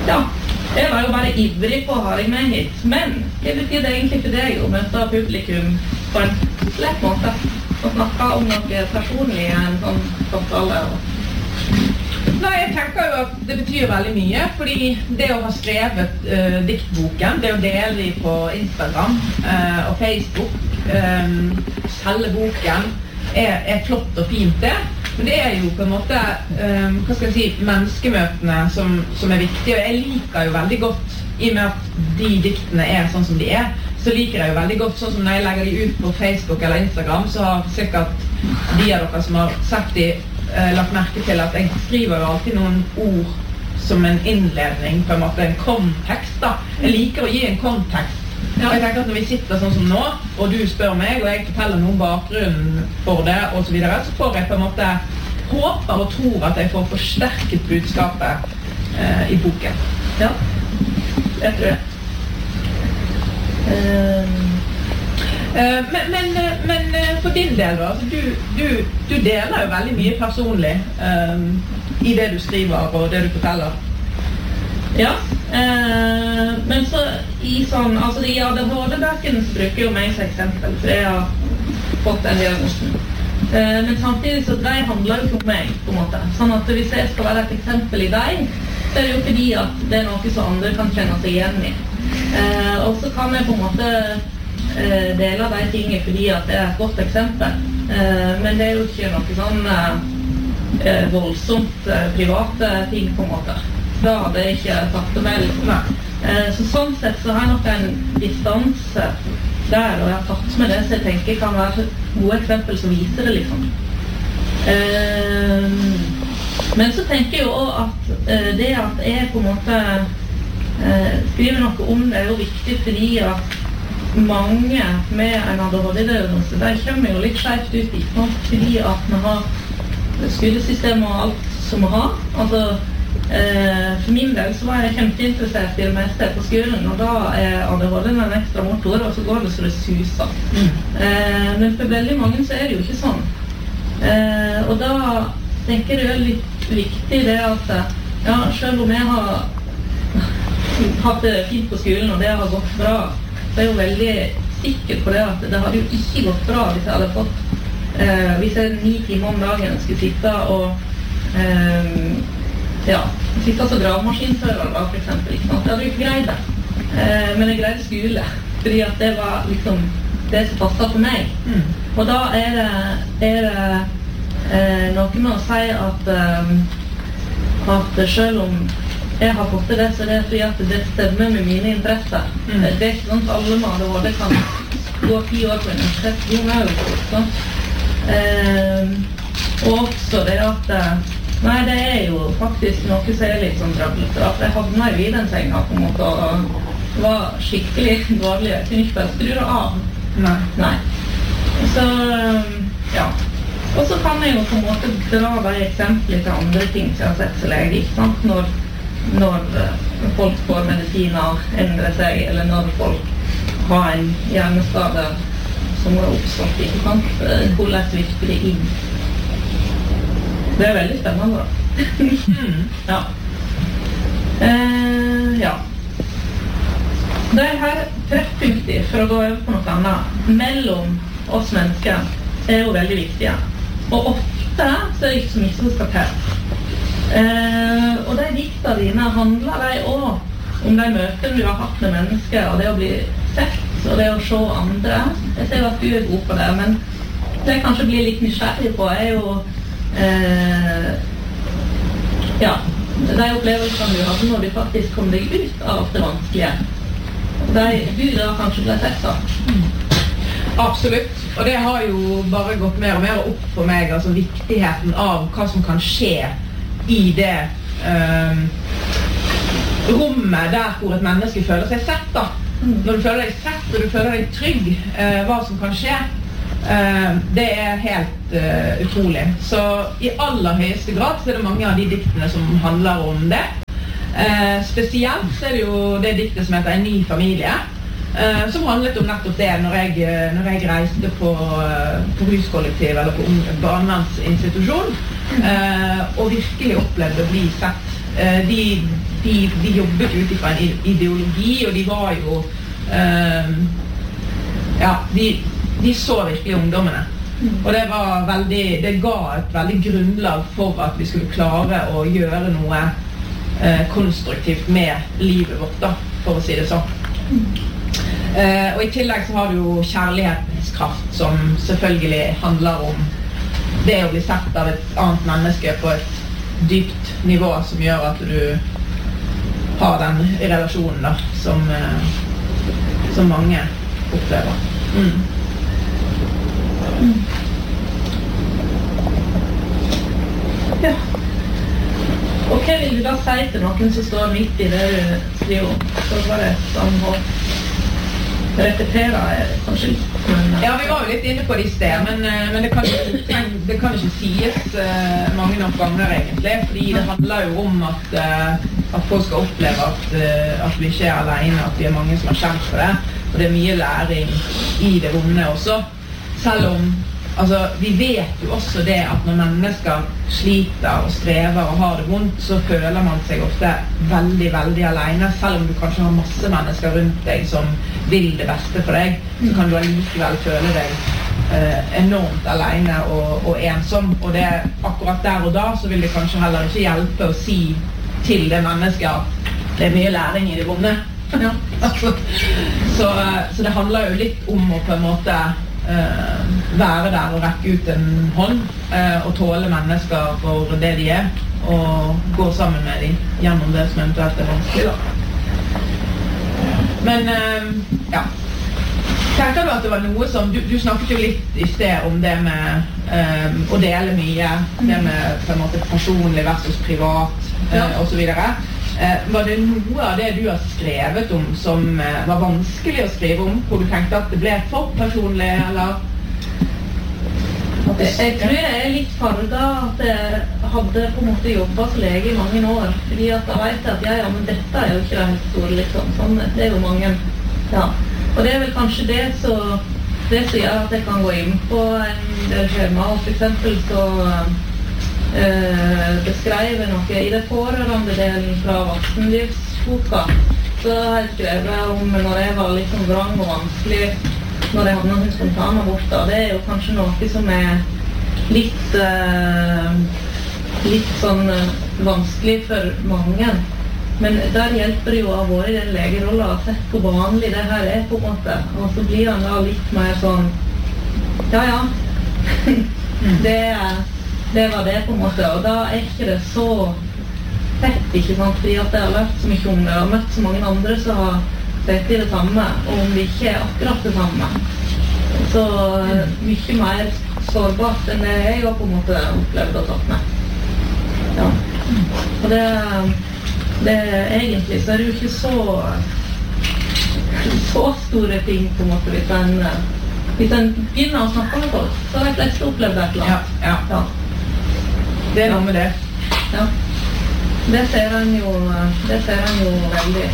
Ja, jeg var jo bare ivrig på å ha deg med hit, men det betyr det egentlig for deg å møte publikum på en lett måte og snakke om noe personlig i en sånn samtale. Nei, jeg tenker jo at det betyr veldig mye, fordi det å ha skrevet diktboken, det å dele de på Instagram og Facebook, selge boken, er flott og fint det. Men det er jo på en måte, hva skal jeg si, menneskemøtene som er viktige, og jeg liker jo veldig godt, i og med at de diktene er sånn som de er, så liker jeg jo veldig godt, sånn som når jeg legger de ut på Facebook eller Instagram, så har sikkert de av dere som har sett de lagt merke til at jeg skriver jo alltid noen ord som en innledning, på en måte en kontekst da. Jeg liker å gi en kontekst. Ja. Jeg tenker at når vi sitter sånn som nå, og du spør meg, og jeg forteller noen bakgrunn for det, og så videre, så får jeg på en måte håper og tror at jeg får forsterket budskapet i boken. Ja, jeg tror det. Men for din del da, altså du deler jo veldig mye personlig i det du skriver og det du forteller. Ja, men så i sånn, altså de ADHD-bøkene så bruker jo meg som eksempel, for jeg har fått en diagnosen. Men samtidig så de handler jo ikke om meg, på en måte. Sånn at hvis jeg skal være et eksempel i deg, så er det jo fordi at det er noe som andre kan kjenne seg igjen i. Og så kan jeg på en måte dele de tingene fordi at det er et godt eksempel. Men det er jo ikke noe sånn voldsomt private ting på en måte. Da hadde jeg ikke tatt det med liksom. Så sånn sett så har jeg nok en distanse der, og jeg har tatt med det, så jeg tenker kan være et gode eksempel som viser det liksom. Men så tenker jeg jo også at det at jeg på en måte skriver noe om det er jo viktig fordi at mange med en ADHD-diagnose, de kommer jo litt skjevt ut i, fordi at vi har skolesystem og alt som vi har. Altså, for min del så var jeg kjempeinteressert i det meste på skolen, og da er ADHD en ekstra motor, og så går det så det suser. Men for veldig mange så er det jo ikke sånn. Og da tenker jeg det er litt viktig det at, ja, selv om jeg har hatt det fint på skolen, og det har gått bra, så er jeg jo veldig sikker på det at det hadde jo ikke gått bra hvis jeg hadde fått hvis jeg 9 timer om dagen skulle sitte og sitte som gravemaskinfører da, for eksempel, ikke sant? Jeg hadde jo ikke greid det, men jeg greide skole fordi at det var liksom det som passet for meg. Og da er det noe med å si at selv om jeg har fått til det, så det er fordi at det stemmer med mine interesser. Det er ikke sånn at alle med ADHD kan gå 10 år på universitet. Og også det at nei, det er jo faktisk noe som er litt sånn trøblete. At jeg havna i Vidensenga på en måte og var skikkelig dårlig. Jeg kunne ikke bare skru det av. Nei. Så, ja. Og så kan jeg jo på en måte dra de eksempler til andre ting som jeg har sett som lege, ikke sant? Når folk får medisiner endre seg, eller når folk har en hjerneskade som har oppstått, ikke sant? Hvordan virker det inn? Det er veldig spennende da. Ja. Det her treffpunkter, for å gå over på noe annet, mellom oss mennesker er jo veldig viktige. Og ofte så er det ikke så mye som skal til. Og de dikta dine handler de også om de møtene vi har hatt med mennesker, og det å bli sett, og det å se andre. Jeg ser at du er god på det, men det jeg kanskje blir litt nysgjerrig på er jo de opplevelsene du hadde når du faktisk kom deg ut av det vanskelige. Du da kanskje ble sett da. Absolutt, og det har jo bare gått mer og mer opp for meg, altså viktigheten av hva som kan skje i det rommet der hvor et menneske føler seg sett da. Når du føler deg sett og du føler deg trygg, hva som kan skje, det er helt utrolig. Så i aller høyeste grad så er det mange av de diktene som handler om det. Spesielt så er det jo det diktet som heter En ny familie, som handlet om nettopp det når jeg reiste på huskollektiv eller på barnevernsinstitusjon, og virkelig opplevde å bli sett de jobbet ut fra en ideologi, og de var jo de så virkelig ungdommene. Og det ga et veldig grunnlag for at vi skulle klare å gjøre noe konstruktivt med livet vårt, da, for å si det sånn. Og i tillegg så har du jo kjærlighetens kraft, som selvfølgelig handler om det å bli sett av et annet menneske på et dypt nivå, som gjør at du har den relasjonen da, som mange opplever. Ja. Og hva vil du da si til noen som står midt i det du skriver om? Så var det sånn å repetere kanskje litt. Ja, vi var jo litt inne på det i sted, men det kan ikke sies mange nok ganger egentlig, fordi det handler jo om at folk skal oppleve at vi ikke alene, at vi mange som har kjent på det, og det mye læring i det vonde også. Selv om, vi vet jo også det at når mennesker sliter og strever og har det vondt, så føler man seg ofte veldig, veldig alene. Selv om du kanskje har masse mennesker rundt deg som vil det beste for deg, så kan du allikevel føle deg enormt alene og ensom. Og det akkurat der og da, så vil det kanskje heller ikke hjelpe å si til det mennesket at det mye læring i det vonde. Ja. Så det handler jo litt om å på en måte være der og rekke ut en hånd og tåle mennesker for det de og gå sammen med dem gjennom det som eventuelt vanskelig da. Men tenker du at det var noe som du snakket jo litt i sted om det med å dele mye, det med på en måte personlig versus privat og så videre. Var det noe av det du har skrevet om som var vanskelig å skrive om, hvor du tenkte at det ble for personlig, eller? Jeg tror jeg litt farget at jeg hadde på en måte jobbet som lege i mange år, fordi at jeg vet at men dette jo ikke det helt store, liksom. Sånn, det jo mange, og det vel kanskje det som gjør at jeg kan gå inn på en del skjema, og for eksempel så beskrev noe i det pårørende delen fra voksenlivsboka. Så har jeg skrevet om når jeg var litt sånn vrang og vanskelig, når jeg hadde noen spontanaborter. Det jo kanskje noe som litt sånn vanskelig for mange. Men der hjelper det jo av våre i den legerollen å sett hvor vanlig det her på en måte. Og så blir han da litt mer sånn, det var det på en måte, og da ikke det så fett, ikke sant, fordi at jeg har lært så mye om det, og har møtt så mange andre som har sett i det samme, og om det ikke akkurat det samme. Så mye mer sårbart enn det jeg har på en måte opplevd og tatt med. Ja. Og det egentlig så det jo ikke så store ting på en måte, hvis en begynner å snakke med folk, så har de fleste opplevd det et eller annet. Ja. Det noe med det. Ja. Det ser en jo veldig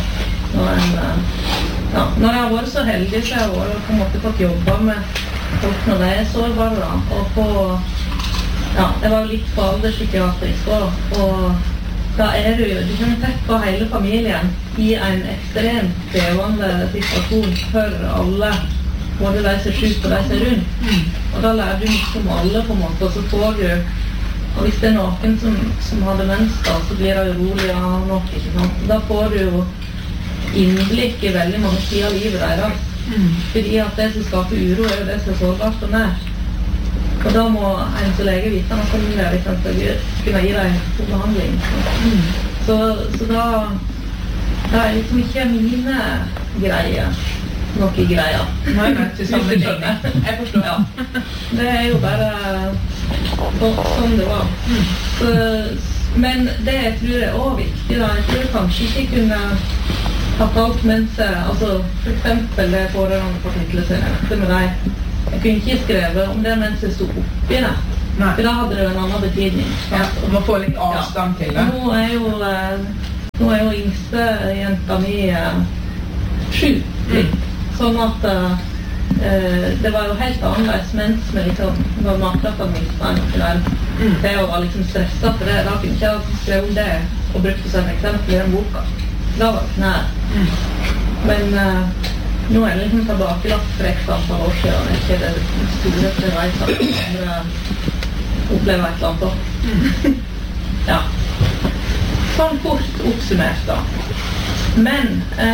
når jeg har vært så heldig, så jeg har på en måte fått jobbe med folk når de sårbare, og jeg var jo litt på alderspsykiatrisk og da du kan tenke på hele familien i en ekstremt krevende situasjon for alle, både de som er syke og de som er rundt, og da lærer du mye om alle på en måte, og så får du. Og hvis det noen som har demens da, så blir det urolig av noe, ikke sant? Da får du jo innblikk i veldig mange sider av livet deres. Fordi at det som skaper uro jo det som er sårbart og nært. Og da må en som lege vite noe om det, liksom, for å kunne gi deg god behandling. Så da liksom ikke mine greier noe greier. Nei, til sammenligning. Jeg forstår. Ja. Det jo bare sånn det var. Men det jeg tror også viktig da, jeg tror kanskje ikke kunne hatt alt mens for eksempel det pårørende kapitlet som jeg nevnte med deg. Jeg kunne ikke skrevet om det mens jeg stod oppi det. For da hadde det en annen betydning. Ja, og må få litt avstand til det. Nå jo yngste jenta mi 7 litt. Sånn at det var jo helt annerledes mens vi liksom var matkraftadministreren det å være liksom stresset for det. Da kunne ikke jeg skrevet om det og brukte som et eksempel i den boka. Da var det nær. Men nå det liksom tilbakelagt for ekstra antall år siden. Det ikke det store reiser andre opplever et eller annet år. Ja. Sånn kort oppsummert da. Men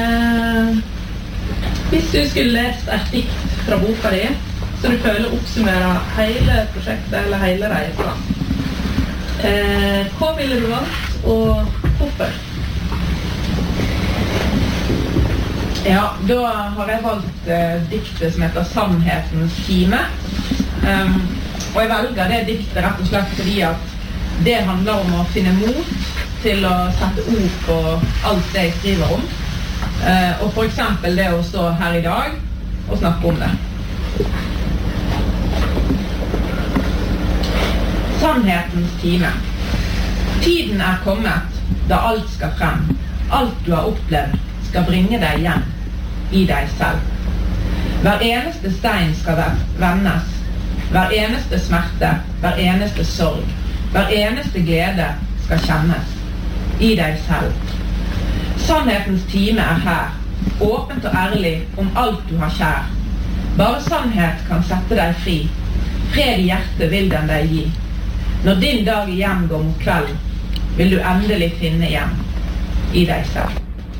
hvis du skulle lest et dikt fra boka di, så du føler oppsummerer hele prosjektet eller hele reisen, hva ville du valgt, og hvorfor? Ja, da har jeg valgt diktet som heter Sannhetens time. Og jeg velger det diktet rett og slett fordi at det handler om å finne mot til å sette ord på alt det jeg skriver om. Og for eksempel det å stå her i dag og snakke om det. Sannhetens time. Tiden kommet da alt skal frem. Alt du har opplevd skal bringe deg hjem i deg selv. Hver eneste stein skal vendes. Hver eneste smerte, hver eneste sorg, hver eneste glede skal kjennes i deg selv. Sannhetens time her, åpent og ærlig om alt du har kjær. Bare sannhet kan sette deg fri. Fred i hjertet vil den deg gi. Når din dag igjen går mot kveld, vil du endelig finne hjem i deg selv.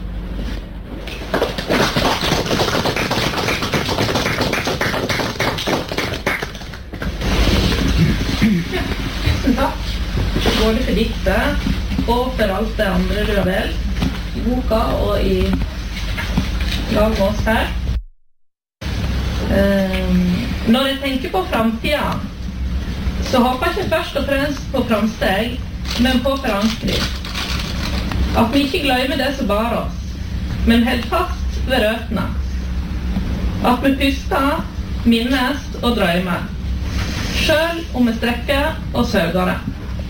Tusen takk, både for diktet og for alt det andre du har delt i boka og i lag med oss her. Når jeg tenker på fremtiden, så håper jeg ikke først og fremst på framsteg, men på forankring. At vi ikke glemmer det som bar oss, men helt fast ved røttene. At vi puster, minnes og drømmer, selv om vi strekker og søker det.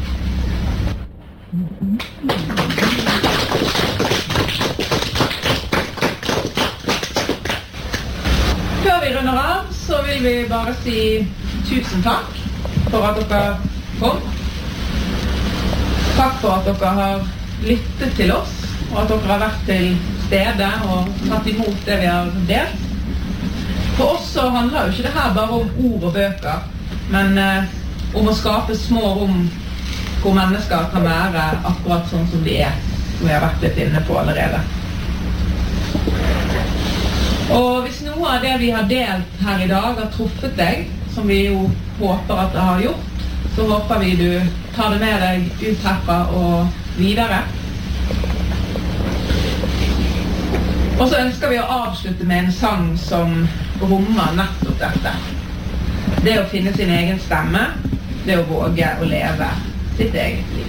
Før vi runder av, så vil vi bare si tusen takk for at dere kom. Takk for at dere har lyttet til oss, og at dere har vært til stede og tatt imot det vi har delt. For oss så handler jo ikke det her bare om ord og bøker, men om å skape små rom hvor mennesker kan være akkurat sånn som de som vi har vært litt inne på allerede. Og hvis noe av det vi har delt her i dag har truffet deg, som vi jo håper at det har gjort, så håper vi du tar det med deg ut herfra og videre. Og så ønsker vi å avslutte med en sang som rommer nettopp dette. Det å finne sin egen stemme, det å våge å leve sitt eget liv.